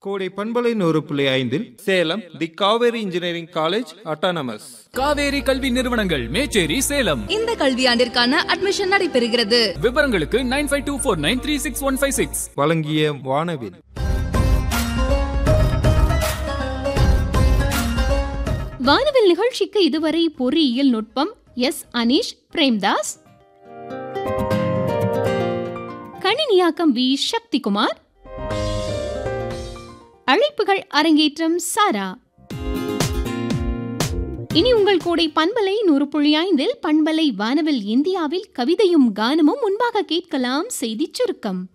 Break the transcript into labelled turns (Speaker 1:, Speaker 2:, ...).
Speaker 1: கோடை பண்பலை 100.5 சேலம் தி Kaveri engineering college autonomous.
Speaker 2: Kaveri கல்வி நிறுவனங்கள் மேச்சேரி சேலம்.
Speaker 3: இந்த கல்வியாண்டிற்கான அட்மிஷன் நடைபெறுகிறது.
Speaker 2: விவரங்களுக்கு 9524936156.
Speaker 1: வழங்கிய வானவில்.
Speaker 4: வானவில் நிகழ்ச்சிக்கு இதுவரை பொறியியல் நுட்பம் எஸ் அனீஷ் பிரேம்தாஸ், கணினியாக்கம் வி சக்திகுமார், அழைப்புகள் அரங்கேற்றம் சாரா. இனி உங்கள் கோடை பண்பலை 100.5 பண்பலை வானவில் இந்தியாவில் கவிதையும் கானமும் முன்பாக கேட்கலாம் செய்திச் சுருக்கம்.